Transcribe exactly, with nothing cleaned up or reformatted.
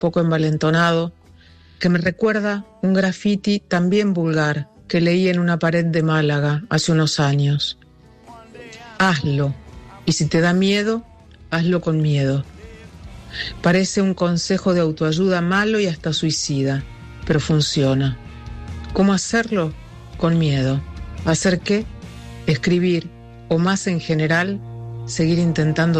poco envalentonado, que me recuerda un graffiti también vulgar que leí en una pared de Málaga hace unos años. Hazlo, y si te da miedo, hazlo con miedo. Parece un consejo de autoayuda malo y hasta suicida, pero funciona. ¿Cómo hacerlo? Con miedo. ¿Hacer qué? Escribir, o más en general, seguir intentando